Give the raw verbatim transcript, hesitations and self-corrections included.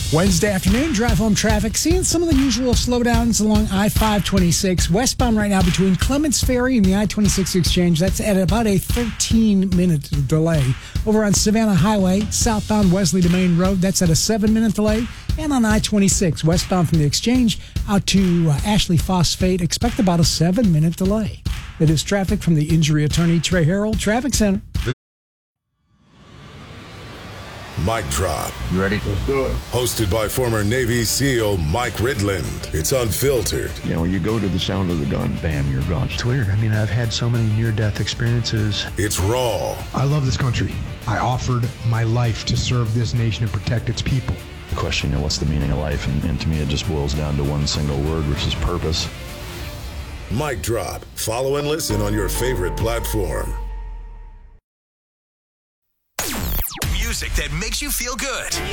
Wednesday afternoon, drive home traffic. Seeing some of the usual slowdowns along I five twenty-six. Westbound right now between Clements Ferry and the I twenty-six exchange. That's at about a thirteen-minute delay. Over on Savannah Highway, southbound Wesley Domain Road. That's at a seven-minute delay. And on I twenty-six, westbound from the exchange out to uh, Ashley Phosphate. Expect about a seven-minute delay. It is traffic from the injury attorney, Trey Harrell, Traffic Center. Mic Drop. You ready? Let's do it. Hosted by former Navy SEAL Mike Ridland. It's unfiltered. You know, you go to the sound of the gun, bam, you're gone. It's weird. I mean, I've had so many near-death experiences. It's raw. I love this country. I offered my life to serve this nation and protect its people. The question, you know, what's the meaning of life? And, and to me, it just boils down to one single word, which is purpose. Mic Drop. Follow and listen on your favorite platform. Music that makes you feel good.